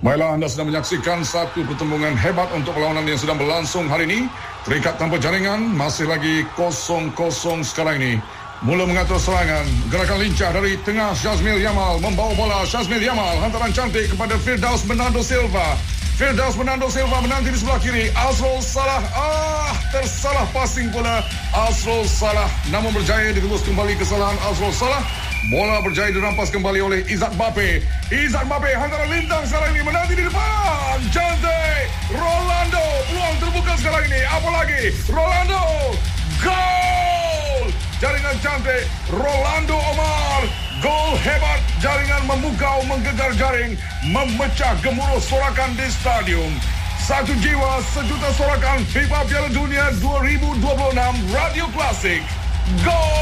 Baiklah, anda sedang menyaksikan satu pertembungan hebat untuk perlawanan yang sedang berlangsung hari ini. Terikat tanpa jaringan, masih lagi 0-0 sekarang ini. Mula mengatur serangan, gerakan lincah dari tengah Syazmil Yamal, membawa bola Syazmil Yamal, hantaran cantik kepada Firdaus Bernardo Silva. Firdaus Bernardo Silva menanti di sebelah kiri. Azrul Salah, tersalah passing pula Azrul Salah. Namun berjaya ditebus kembali kesalahan Azrul Salah. Bola berjaya dirampas kembali oleh Izzat Mbappe. Izzat Mbappe hantaran lintang sekarang ini, menanti di depan. Cantik Rolando, peluang terbuka sekarang ini. Apa lagi? Rolando, gol! Jaringan cantik Rolando Omar. Gol hebat, jaringan memukau, menggegar jaring, memecah gemuruh sorakan di stadium. Satu jiwa, sejuta sorakan FIFA Piala Dunia 2026 Radio Klasik. Gol!